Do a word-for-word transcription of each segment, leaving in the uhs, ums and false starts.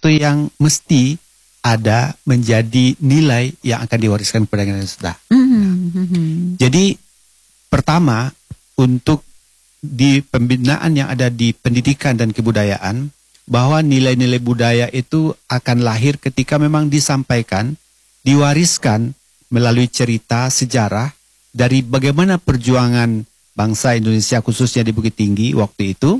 sesuatu yang mesti ada menjadi nilai yang akan diwariskan kepada generasi sudah. Mm-hmm. Nah, jadi pertama untuk di pembinaan yang ada di pendidikan dan kebudayaan, bahwa nilai-nilai budaya itu akan lahir ketika memang disampaikan, diwariskan melalui cerita sejarah dari bagaimana perjuangan bangsa Indonesia khususnya di Bukit Tinggi waktu itu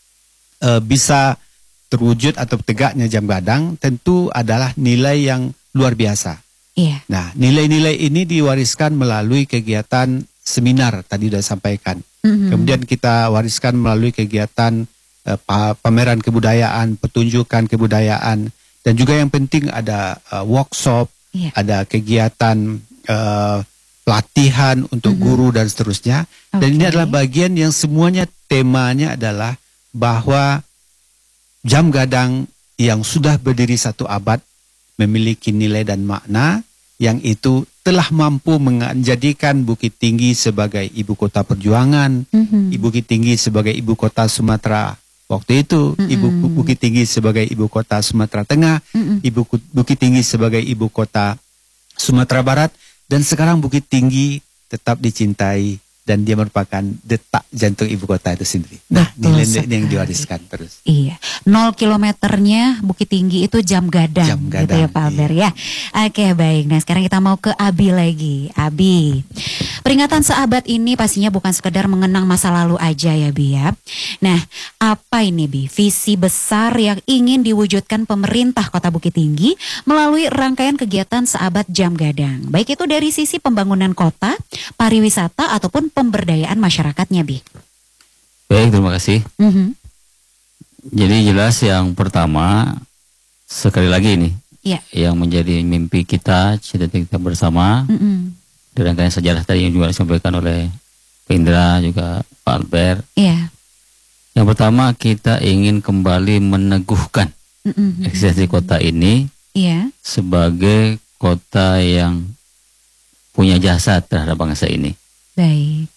e, bisa terwujud atau tegaknya Jam Gadang, tentu adalah nilai yang luar biasa. Iya. Nah, nilai-nilai ini diwariskan melalui kegiatan seminar tadi sudah sampaikan. Mm-hmm. Kemudian kita wariskan melalui kegiatan uh, pameran kebudayaan, pertunjukan kebudayaan, dan juga yang penting ada uh, workshop, iya. ada kegiatan uh, pelatihan untuk mm-hmm. guru dan seterusnya. Okay. Dan ini adalah bagian yang semuanya temanya adalah bahwa Jam Gadang yang sudah berdiri satu abad memiliki nilai dan makna yang itu telah mampu menjadikan Bukit Tinggi sebagai ibu kota perjuangan, mm-hmm. Bukit Tinggi sebagai ibu kota Sumatera waktu itu, mm-hmm. ibu Bukit Tinggi sebagai ibu kota Sumatera Tengah, mm-hmm. ibu Bukit Tinggi sebagai ibu kota Sumatera Barat, dan sekarang Bukit Tinggi tetap dicintai dan dia merupakan detak jantung ibu kota itu sendiri. Nah, nilai-nilai yang diwariskan terus. Iya, nol kilometernya Bukit Tinggi itu Jam Gadang, Jam Gadang gitu ya Pak Albert iya. ya. Oke baik, nah sekarang kita mau ke Abi lagi. Abi, peringatan seabad ini pastinya bukan sekedar mengenang masa lalu aja ya Bi ya. Nah, apa ini Bi, visi besar yang ingin diwujudkan pemerintah Kota Bukit Tinggi melalui rangkaian kegiatan seabad Jam Gadang, baik itu dari sisi pembangunan kota, pariwisata ataupun pemberdayaan masyarakatnya, Bi? Baik, terima kasih. Mm-hmm. Jadi jelas yang pertama, sekali lagi ini, yeah. yang menjadi mimpi kita, cita-cita kita bersama, mm-hmm. di rangkaian sejarah tadi yang juga disampaikan oleh Pak Indra, juga Pak Albert. Yeah. Yang pertama, kita ingin kembali meneguhkan mm-hmm. eksistensi kota ini yeah. sebagai kota yang punya jasa terhadap bangsa ini. Baik.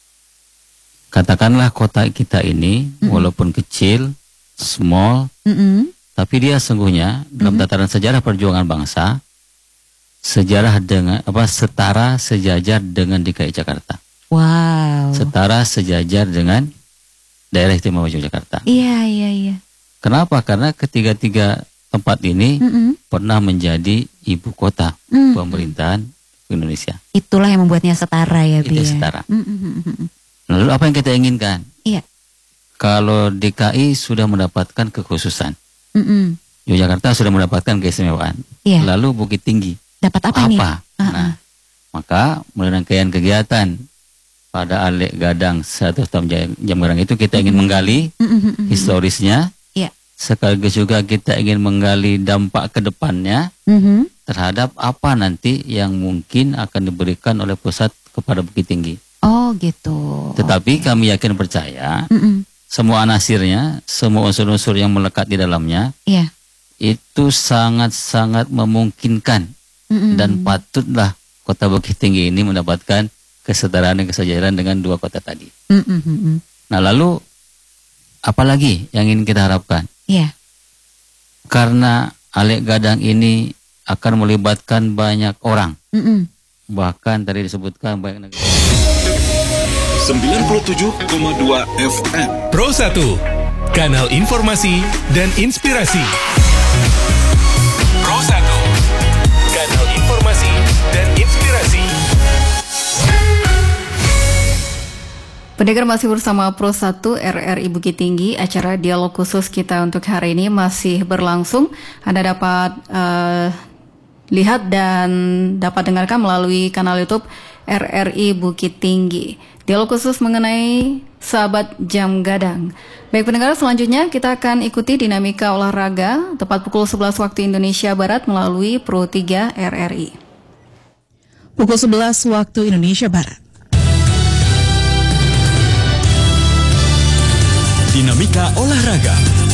Katakanlah kota kita ini mm-hmm. walaupun kecil, small, mm-hmm. tapi dia sungguhnya dalam mm-hmm. tataran sejarah perjuangan bangsa, sejarah dengan apa setara sejajar dengan D K I Jakarta. Wow. Setara sejajar dengan daerah istimewa Yogyakarta. Iya iya iya. Kenapa? Karena ketiga-tiga tempat ini mm-hmm. pernah menjadi ibu kota mm-hmm. pemerintahan Indonesia. Itulah yang membuatnya setara ya, Bi. Itu setara. Mm-hmm. Lalu apa yang kita inginkan? Iya. Kalau D K I sudah mendapatkan kekhususan, mm-hmm. Yogyakarta sudah mendapatkan keistimewaan. Iya. Lalu Bukit Tinggi dapat apa, apa? nih? Uh-uh. Nah, maka melalui rangkaian kegiatan pada Alek Gadang satu tahun Jam Gadang itu kita ingin menggali mm-hmm. historisnya. Iya. Sekaligus juga kita ingin menggali dampak ke depannya. Mm-hmm. Terhadap apa nanti yang mungkin akan diberikan oleh pusat kepada Bukit Tinggi. Oh gitu. Tetapi okay. kami yakin percaya Mm-mm. semua anasirnya, semua unsur-unsur yang melekat di dalamnya, yeah. itu sangat-sangat memungkinkan. Mm-mm. Dan patutlah Kota Bukit Tinggi ini mendapatkan kesetaraan dan kesejajaran dengan dua kota tadi. Mm-mm. Nah lalu apalagi yang ingin kita harapkan? Yeah. Karena Alek Gadang ini akan melibatkan banyak orang. Mm-mm. Bahkan tadi disebutkan banyak negara. sembilan puluh tujuh koma dua F M Pro satu, kanal informasi dan inspirasi. Pro satu, kanal informasi dan inspirasi. Pendengar masih bersama Pro satu R R I Bukit Tinggi. Acara dialog khusus kita untuk hari ini masih berlangsung. Anda dapat uh, lihat dan dapat dengarkan melalui kanal YouTube R R I Bukit Tinggi. Dialog khusus mengenai sahabat Jam Gadang. Baik pendengar, selanjutnya kita akan ikuti dinamika olahraga tepat pukul sebelas waktu Indonesia Barat melalui Pro tiga R R I. Pukul sebelas waktu Indonesia Barat. Dinamika olahraga.